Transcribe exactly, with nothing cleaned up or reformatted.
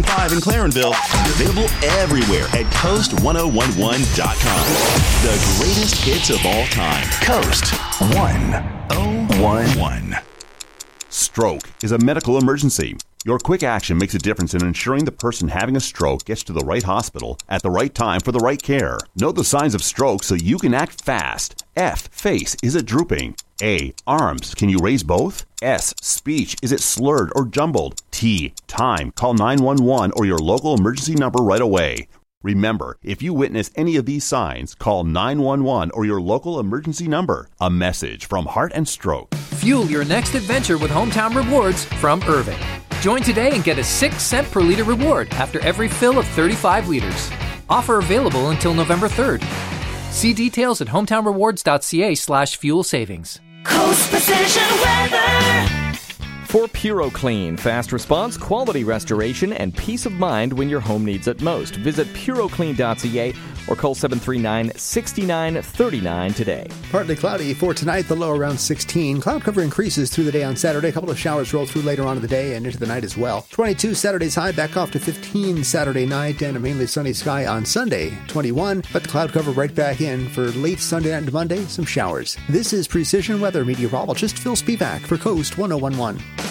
point five in Clarenville. Available everywhere at coast ten eleven dot com. The greatest hits of all time. Coast ten eleven. Stroke is a medical emergency. Your quick action makes a difference in ensuring the person having a stroke gets to the right hospital at the right time for the right care. Know the signs of stroke so you can act fast. F. Face. Is it drooping? A. Arms. Can you raise both? S. Speech. Is it slurred or jumbled? T. Time. Call nine one one or your local emergency number right away. Remember, if you witness any of these signs, call nine one one or your local emergency number. A message from Heart and Stroke. Fuel your next adventure with Hometown Rewards from Irving. Join today and get a six cent per liter reward after every fill of thirty-five liters. Offer available until November third. See details at hometownrewards.ca slash fuel savings. Coast Precision Weather. For PuroClean, fast response, quality restoration, and peace of mind when your home needs it most. Visit puroclean dot c a or call seven three nine, six nine three nine today. Partly cloudy for tonight, the low around sixteen. Cloud cover increases through the day on Saturday. A couple of showers roll through later on in the day and into the night as well. twenty-two Saturday's high, back off to fifteen Saturday night, and a mainly sunny sky on Sunday, twenty-one. But the cloud cover right back in for late Sunday night and Monday, some showers. This is Precision Weather meteorologist Phil Spivak for Coast ten eleven.